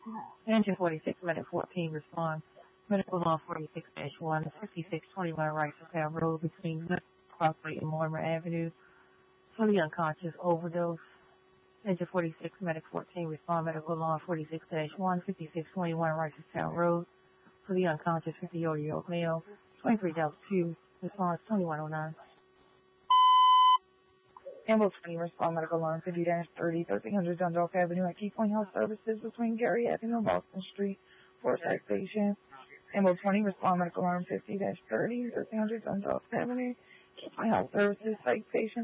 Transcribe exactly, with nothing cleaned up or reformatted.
Engine forty-six, Medic fourteen, response. Medical Law forty-six dash one, fifty-six twenty-one Wrightstown Road between Crossway and Mortimer Avenue for the unconscious overdose. Engine forty-six, Medic fourteen, respond. Medical Law forty-six dash one, fifty-six twenty-one Wrightstown Road for the unconscious fifty-year-old male, twenty-three Delta two, response twenty-one oh nine. Ambulance twenty, respond. Medical alarm fifty dash thirty, thirteen hundred Dundalk Avenue at Key Point Health Services between Gary Avenue and Boston Street for citation. Ambulance twenty, respond. Medical alarm fifty dash thirty, thirteen hundred Dundalk Avenue, Key Point Health Services citation.